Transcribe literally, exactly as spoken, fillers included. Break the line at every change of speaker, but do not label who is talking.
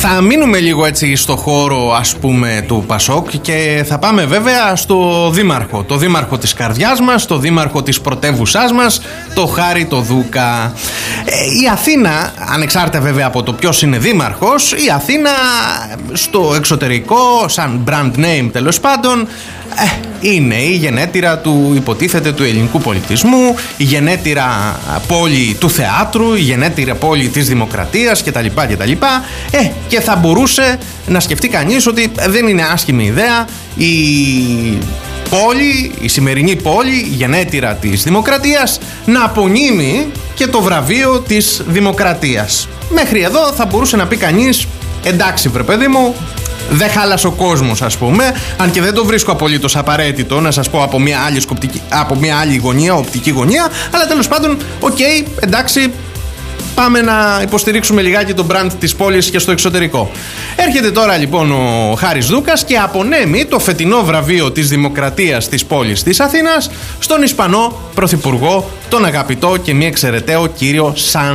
Θα μείνουμε λίγο έτσι στο χώρο, ας πούμε, του Πασόκ και θα πάμε βέβαια στο δήμαρχο. Το δήμαρχο της καρδιάς μας, το δήμαρχο της πρωτεύουσάς μας, το Χάρη το Δούκα. Ε, η Αθήνα, ανεξάρτητα βέβαια από το ποιος είναι δήμαρχος, η Αθήνα στο εξωτερικό, σαν brand name τέλος πάντων, ε, είναι η γενέτειρα του, υποτίθεται, του ελληνικού πολιτισμού, η γενέτειρα πόλη του θεάτρου, η γενέτειρα πόλη της δημοκρατίας κτλ. κτλ. Ε, και θα μπορούσε να σκεφτεί κανείς ότι δεν είναι άσχημη ιδέα η πόλη, η σημερινή πόλη, η γενέτειρα της δημοκρατίας, να απονείμει και το βραβείο της δημοκρατίας. Μέχρι εδώ θα μπορούσε να πει κανείς, εντάξει βρε παιδί μου, δεν χάλασε ο κόσμος, ας πούμε, αν και δεν το βρίσκω απολύτως απαραίτητο να σας πω από μια άλλη, σκοπτική, από μια άλλη γωνία, οπτική γωνία, αλλά τέλος πάντων, οκ, okay, εντάξει, πάμε να υποστηρίξουμε λιγάκι το brand της πόλης και στο εξωτερικό. Έρχεται τώρα λοιπόν ο Χάρης Δούκας και απονέμει το φετινό βραβείο της δημοκρατίας της πόλης της Αθήνας στον Ισπανό πρωθυπουργό, τον αγαπητό και μη εξαιρεταίο κύριο Σαν